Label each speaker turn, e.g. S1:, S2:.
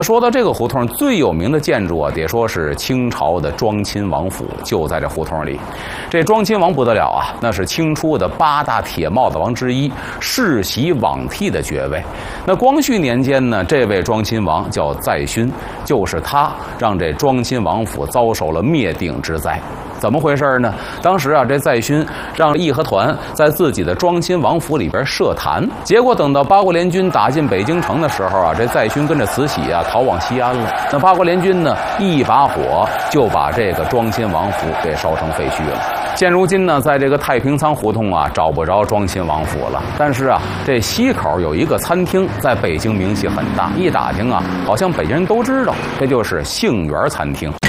S1: 说到这个胡同最有名的建筑啊，得说是清朝的庄亲王府，就在这胡同里。这庄亲王不得了啊，那是清初的8大铁帽子王之一，世袭罔替的爵位。那光绪年间呢，这位庄亲王叫载勋，就是他让这庄亲王府遭受了灭顶之灾。怎么回事呢？当时啊，这载勋让义和团在自己的庄亲王府里边设坛，结果等到八国联军打进北京城的时候啊，这载勋跟着慈禧啊逃往西安了。那八国联军呢，一把火就把这个庄亲王府给烧成废墟了。现如今呢，在这个太平仓胡同啊，找不着庄亲王府了。但是啊，这西口有一个餐厅，在北京名气很大，一打听啊，好像北京人都知道，这就是杏园餐厅。